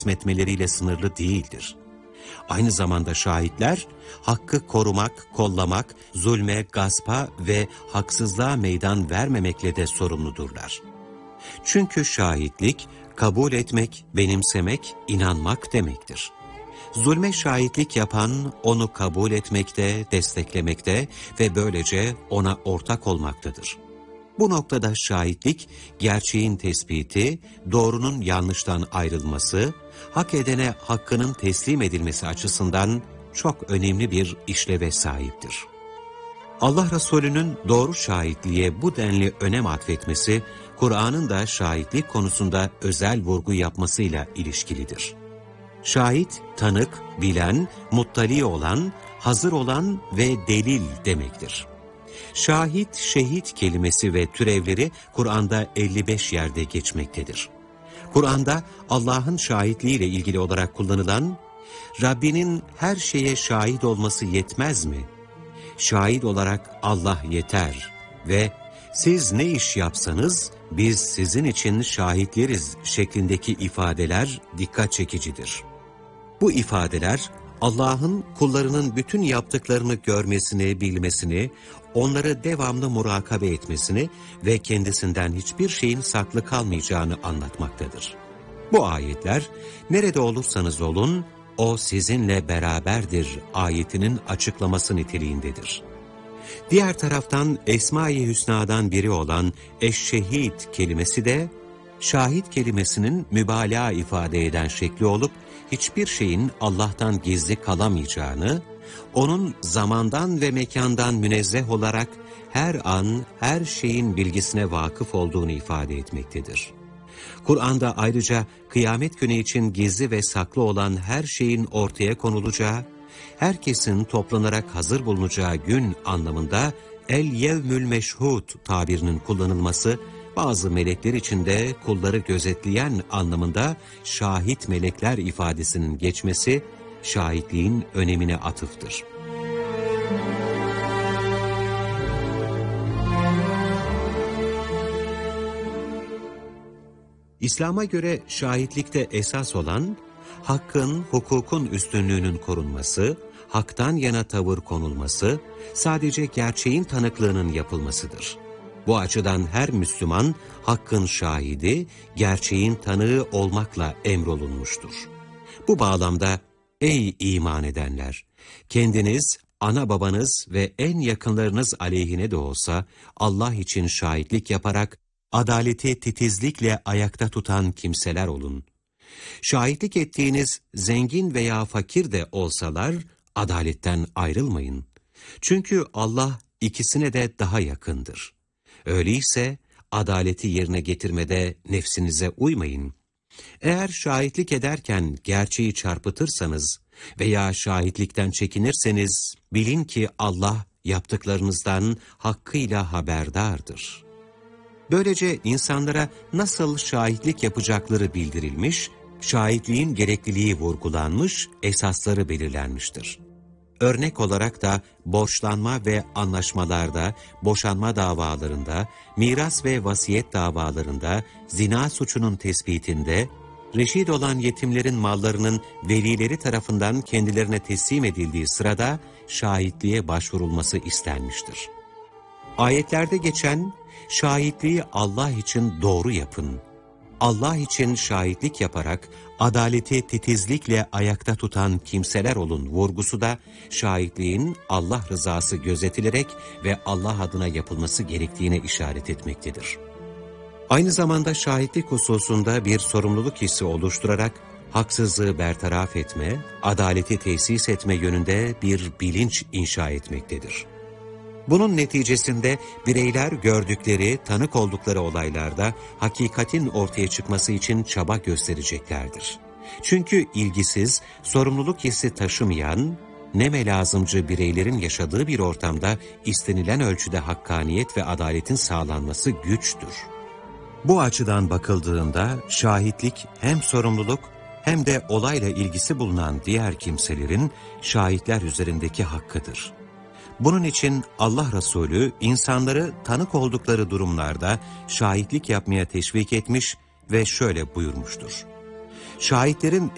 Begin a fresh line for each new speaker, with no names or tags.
etmeleriyle sınırlı değildir. Aynı zamanda şahitler, hakkı korumak, kollamak, zulme, gaspa ve haksızlığa meydan vermemekle de sorumludurlar. Çünkü şahitlik, kabul etmek, benimsemek, inanmak demektir. Zulme şahitlik yapan, onu kabul etmekte, desteklemekte ve böylece ona ortak olmaktadır. Bu noktada şahitlik, gerçeğin tespiti, doğrunun yanlıştan ayrılması, hak edene hakkının teslim edilmesi açısından çok önemli bir işleve sahiptir. Allah Resulü'nün doğru şahitliğe bu denli önem atfetmesi, Kur'an'ın da şahitlik konusunda özel vurgu yapmasıyla ilişkilidir. Şahit, tanık, bilen, muttali olan, hazır olan ve delil demektir. Şahit, şehit kelimesi ve türevleri Kur'an'da 55 yerde geçmektedir. Kur'an'da Allah'ın şahitliğiyle ilgili olarak kullanılan, Rabbinin her şeye şahit olması yetmez mi? Şahit olarak Allah yeter ve siz ne iş yapsanız biz sizin için şahitleriz şeklindeki ifadeler dikkat çekicidir. Bu ifadeler Allah'ın kullarının bütün yaptıklarını görmesini, bilmesini, onları devamlı murakabe etmesini ve kendisinden hiçbir şeyin saklı kalmayacağını anlatmaktadır. Bu ayetler, nerede olursanız olun, o sizinle beraberdir ayetinin açıklaması niteliğindedir. Diğer taraftan Esma-i Hüsna'dan biri olan eşşehid kelimesi de, şahit kelimesinin mübalağa ifade eden şekli olup, hiçbir şeyin Allah'tan gizli kalamayacağını, onun zamandan ve mekandan münezzeh olarak her an, her şeyin bilgisine vakıf olduğunu ifade etmektedir. Kur'an'da ayrıca kıyamet günü için gizli ve saklı olan her şeyin ortaya konulacağı, herkesin toplanarak hazır bulunacağı gün anlamında el-yevmül meşhud tabirinin kullanılması, bazı melekler için de kulları gözetleyen anlamında şahit melekler ifadesinin geçmesi, şahitliğin önemine atıftır. İslam'a göre şahitlikte esas olan, hakkın, hukukun üstünlüğünün korunması, haktan yana tavır konulması, sadece gerçeğin tanıklığının yapılmasıdır. Bu açıdan her Müslüman, hakkın şahidi, gerçeğin tanığı olmakla emrolunmuştur. Bu bağlamda, ey iman edenler! Kendiniz, ana babanız ve en yakınlarınız aleyhine de olsa, Allah için şahitlik yaparak, adaleti titizlikle ayakta tutan kimseler olun. Şahitlik ettiğiniz zengin veya fakir de olsalar, adaletten ayrılmayın. Çünkü Allah ikisine de daha yakındır. Öyleyse adaleti yerine getirmede nefsinize uymayın. Eğer şahitlik ederken gerçeği çarpıtırsanız veya şahitlikten çekinirseniz bilin ki Allah yaptıklarınızdan hakkıyla haberdardır. Böylece insanlara nasıl şahitlik yapacakları bildirilmiş, şahitliğin gerekliliği vurgulanmış, esasları belirlenmiştir. Örnek olarak da borçlanma ve anlaşmalarda, boşanma davalarında, miras ve vasiyet davalarında, zina suçunun tespitinde, reşid olan yetimlerin mallarının velileri tarafından kendilerine teslim edildiği sırada şahitliğe başvurulması istenmiştir. Ayetlerde geçen, şahitliği Allah için doğru yapın, Allah için şahitlik yaparak adaleti titizlikle ayakta tutan kimseler olun vurgusu da şahitliğin Allah rızası gözetilerek ve Allah adına yapılması gerektiğine işaret etmektedir. Aynı zamanda şahitlik hususunda bir sorumluluk hissi oluşturarak haksızlığı bertaraf etme, adaleti tesis etme yönünde bir bilinç inşa etmektedir. Bunun neticesinde bireyler gördükleri, tanık oldukları olaylarda hakikatin ortaya çıkması için çaba göstereceklerdir. Çünkü ilgisiz, sorumluluk hissi taşımayan, neme lazımcı bireylerin yaşadığı bir ortamda istenilen ölçüde hakkaniyet ve adaletin sağlanması güçtür. Bu açıdan bakıldığında şahitlik hem sorumluluk hem de olayla ilgisi bulunan diğer kimselerin şahitler üzerindeki hakkıdır. Bunun için Allah Resulü insanları tanık oldukları durumlarda şahitlik yapmaya teşvik etmiş ve şöyle buyurmuştur. Şahitlerin